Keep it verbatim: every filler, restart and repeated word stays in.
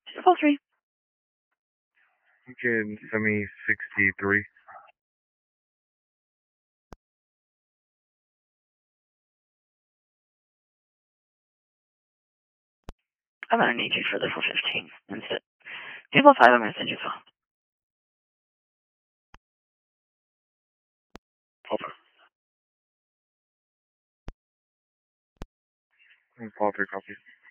Triple three. Okay, semi sixty-three. I'm gonna need you for the four fifteen instead. Table five, I'm gonna send you a call. Okay. Paul three copy.